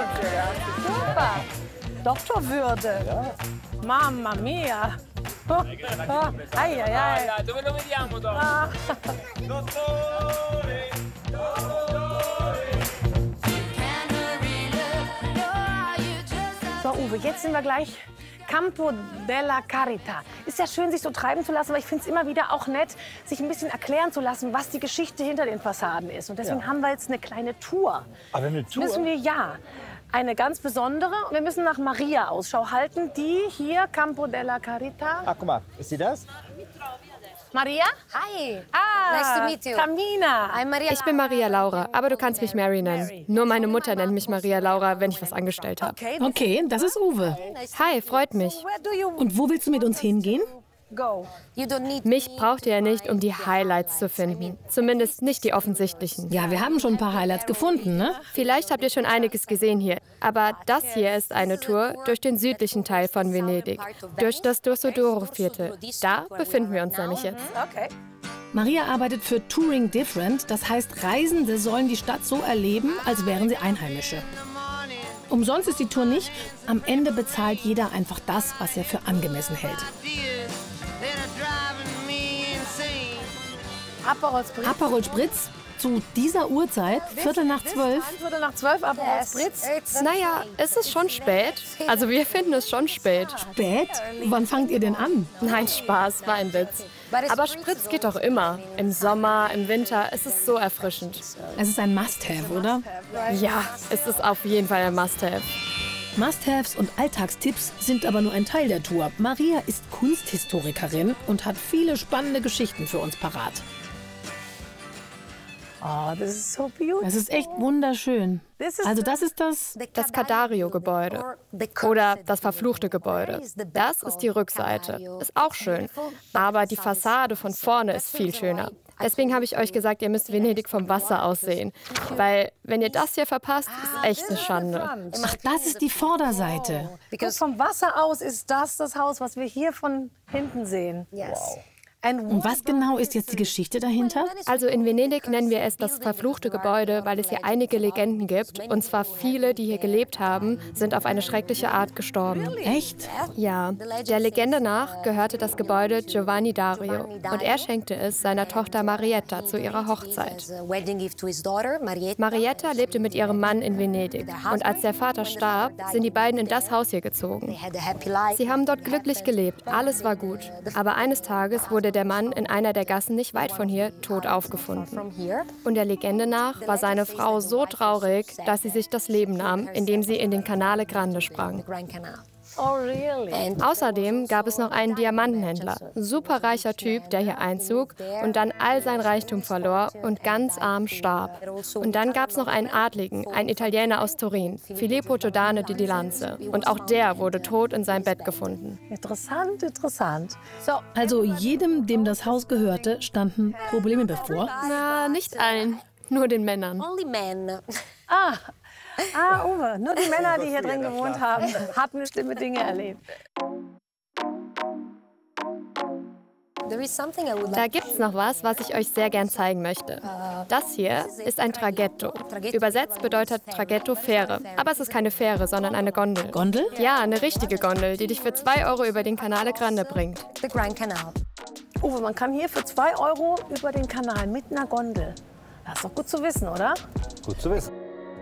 Super. Doktorwürde. Ja. Mamma mia. Ai, ai, ai. Dove lo vediamo dopo? Ah. So, Uwe, jetzt sind wir gleich Campo della Carità. Ist ja schön, sich so treiben zu lassen, aber ich finde es immer wieder auch nett, sich ein bisschen erklären zu lassen, was die Geschichte hinter den Fassaden ist. Und deswegen haben wir jetzt eine kleine Tour. Aber eine Tour? Müssen wir, ja. Eine ganz besondere. Wir müssen nach Maria Ausschau halten, die hier Campo della Carità. Ach, guck mal, ist sie das? Maria? Hi. Ah, Nice to meet you. Tamina. I'm Maria. Ich bin Maria Laura, aber du kannst mich Mary nennen. Nur meine Mutter nennt mich Maria Laura, wenn ich was angestellt habe. Okay, das ist Uwe. Hi, freut mich. Where do you Und wo willst du mit uns hingehen? go? You don't need Mich braucht ihr ja nicht, um die Highlights zu finden. Zumindest nicht die offensichtlichen. Ja, wir haben schon ein paar Highlights gefunden, ne? Vielleicht habt ihr schon einiges gesehen hier, aber das hier ist eine Tour durch den südlichen Teil von Venedig, durch das Dorsoduro-Viertel. Da befinden wir uns nämlich jetzt. Okay. Maria arbeitet für Touring Different, das heißt, Reisende sollen die Stadt so erleben, als wären sie Einheimische. Umsonst ist die Tour nicht. Am Ende bezahlt jeder einfach das, was er für angemessen hält. Aperol Spritz. Aperol Spritz zu dieser Uhrzeit, 11:45. Viertel nach 12, Aperol Spritz. Naja, es ist schon spät. Also wir finden es schon spät. Spät? Wann fangt ihr denn an? Nein, Spaß, war ein Witz. Aber Spritz geht doch immer. Im Sommer, im Winter, es ist so erfrischend. Es ist ein Must-Have, oder? Ja, es ist auf jeden Fall ein Must-Have. Must-Haves und Alltagstipps sind aber nur ein Teil der Tour. Maria ist Kunsthistorikerin und hat viele spannende Geschichten für uns parat. Oh, das ist so beautiful. Es ist echt wunderschön. Also das ist Das Cadario-Gebäude oder das verfluchte Gebäude. Das ist die Rückseite. Ist auch schön. Aber die Fassade von vorne ist viel schöner. Deswegen habe ich euch gesagt, ihr müsst Venedig vom Wasser aus sehen. Weil, wenn ihr das hier verpasst, ist echt eine Schande. Ach, das ist die Vorderseite. Guck, vom Wasser aus ist das Haus, was wir hier von hinten sehen. Yes. Und was genau ist jetzt die Geschichte dahinter? Also in Venedig nennen wir es das verfluchte Gebäude, weil es hier einige Legenden gibt. Und zwar viele, die hier gelebt haben, sind auf eine schreckliche Art gestorben. Echt? Ja, der Legende nach gehörte das Gebäude Giovanni Dario. Und er schenkte es seiner Tochter Marietta zu ihrer Hochzeit. Marietta lebte mit ihrem Mann in Venedig. Und als der Vater starb, sind die beiden in das Haus hier gezogen. Sie haben dort glücklich gelebt, alles war gut. Aber eines Tages wurde der Mann in einer der Gassen nicht weit von hier tot aufgefunden. Und der Legende nach war seine Frau so traurig, dass sie sich das Leben nahm, indem sie in den Canale Grande sprang. Oh, really? Außerdem gab es noch einen Diamantenhändler, superreicher Typ, der hier einzog und dann all sein Reichtum verlor und ganz arm starb. Und dann gab es noch einen Adligen, einen Italiener aus Turin, Filippo Giordano di Lanze. Und auch der wurde tot in seinem Bett gefunden. Interessant, interessant. So, Also jedem, dem das Haus gehörte, standen Probleme bevor. Na, nicht allen, nur den Männern. Only men. Uwe, nur die Männer, die hier drin gewohnt haben, hatten schlimme Dinge erlebt. There is something I would Da like. gibt's noch was ich euch sehr gern zeigen möchte. Das hier ist ein Traghetto. Übersetzt bedeutet Traghetto Fähre. Aber es ist keine Fähre, sondern eine Gondel. Gondel? Ja, eine richtige Gondel, die dich für 2 Euro über den Canale Grande bringt. The Grand Canal. Uwe, man kann hier für 2 Euro über den Kanal mit einer Gondel. Das ist doch gut zu wissen, oder? Gut zu wissen.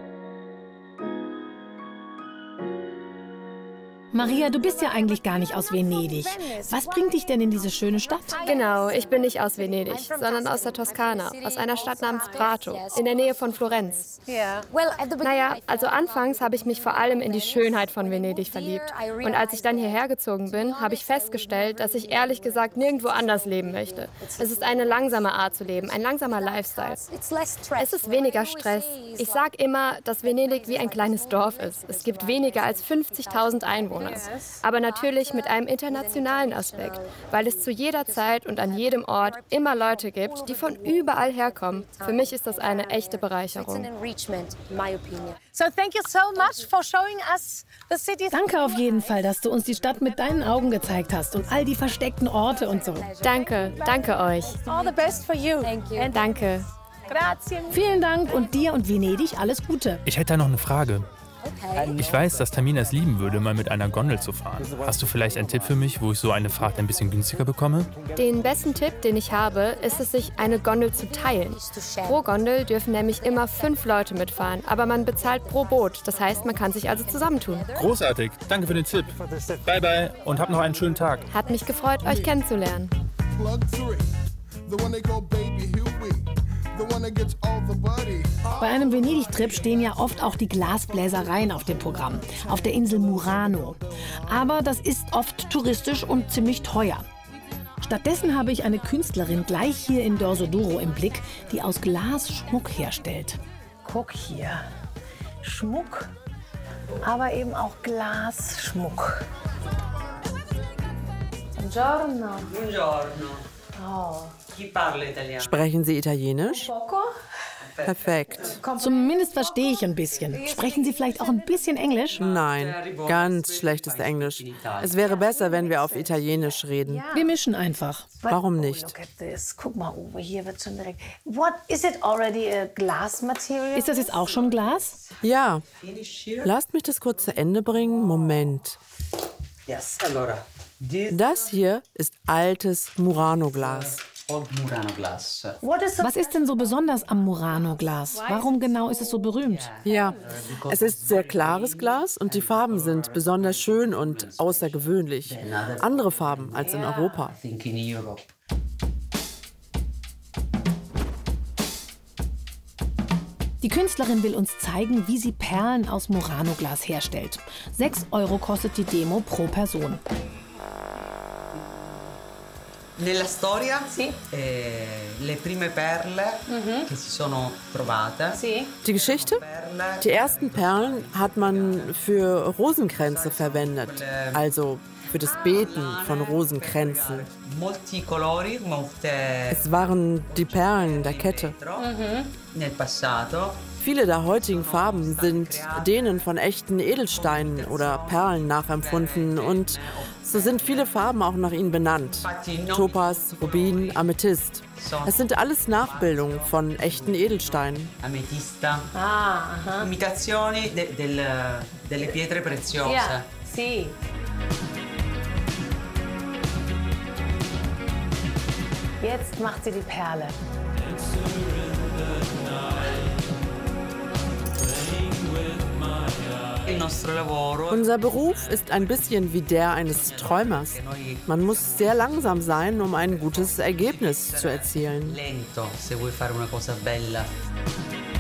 Maria, du bist ja eigentlich gar nicht aus Venedig. Was bringt dich denn in diese schöne Stadt? Genau, ich bin nicht aus Venedig, sondern aus der Toskana, aus einer Stadt namens Prato, in der Nähe von Florenz. Ja. Well, at the Naja, also anfangs habe ich mich vor allem in die Schönheit von Venedig verliebt. Und als ich dann hierher gezogen bin, habe ich festgestelled, dass ich ehrlich gesagt nirgendwo anders leben möchte. Es ist eine langsame Art zu leben, ein langsamer Lifestyle. It's less stress. Es ist weniger Stress. Ich sage immer, dass Venedig wie ein kleines Dorf ist. Es gibt weniger als 50.000 Einwohner. Aber natürlich mit einem internationalen Aspekt, weil es zu jeder Zeit und an jedem Ort immer Leute gibt, die von überall herkommen. Für mich ist das eine echte It's an Bereicherung. enrichment, in my opinion. So thank you so much for showing us the city. Danke auf jeden Fall, dass du uns die Stadt mit deinen Augen gezeigt hast und all die versteckten Orte und so. Danke, danke euch. All the best for you. Thank you. Danke. Grazie. Vielen Dank und dir und Venedig alles Gute. Ich hätte da noch eine Frage. Ich weiß, dass Tamina es lieben würde, mal mit einer Gondel zu fahren. Hast du vielleicht einen Tipp für mich, wo ich so eine Fahrt ein bisschen günstiger bekomme? Den besten Tipp, den ich habe, ist es, sich eine Gondel zu teilen. Pro Gondel dürfen nämlich immer 5 Leute mitfahren, aber man bezahlt pro Boot. Das heißt, man kann sich also zusammentun. Großartig, danke für den Tipp. Bye bye und hab noch einen schönen Tag. Hat mich gefreut, euch kennenzulernen. Bei einem Venedig-Trip stehen ja oft auch die Glasbläsereien auf dem Programm, auf der Insel Murano. Aber das ist oft touristisch und ziemlich teuer. Stattdessen habe ich eine Künstlerin gleich hier in Dorsoduro im Blick, die aus Glas Schmuck herstellt. Guck hier. Schmuck, aber eben auch Glasschmuck. Buongiorno. Buongiorno. Oh. Chi parla italiano? Sprechen Sie Italienisch? Perfekt. Zumindest verstehe ich ein bisschen. Sprechen Sie vielleicht auch ein bisschen Englisch? Nein, ganz schlechtes Englisch. Es wäre besser, wenn wir auf Italienisch reden. Wir mischen einfach. Warum nicht? Look at this. Guck mal, Uwe, hier wird schon direkt. What is it already a glass material? Ist das jetzt auch schon Glas? Ja. Lasst mich das kurz zu Ende bringen. Moment. Yes. Allora, Das hier ist altes Murano-Glas. Old Murano glass. Was ist denn so besonders am Murano-Glas? Warum genau ist es so berühmt? Ja, es ist sehr klares Glas und die Farben sind besonders schön und außergewöhnlich. Andere Farben als in Europa. I think in Europe. Die Künstlerin will uns zeigen, wie sie Perlen aus Murano-Glas herstellt. 6 € kostet die Demo pro Person. Nella storia, Sì. Le prime perle che si sono trovate. Sie? Die Geschichte? Perle, Die ersten Perlen hat man für Rosenkränze verwendet, also für das Beten von Rosenkränzen. molti colori, molte Es waren die Perlen der Kette. nel passato. Viele der heutigen Farben sind denen von echten Edelsteinen oder Perlen nachempfunden und so sind viele Farben auch nach ihnen benannt. Topaz, Rubin, Amethyst. Es sind alles Nachbildungen von echten Edelsteinen. Ametista, Ah, imitazioni delle pietre preziose. ja, sie. Jetzt macht sie die Perle. Il nostro lavoro Unser Beruf ist ein bisschen wie der eines Träumers. Man muss sehr langsam sein, um ein gutes Ergebnis zu erzielen. lento se vuoi fare una cosa bella.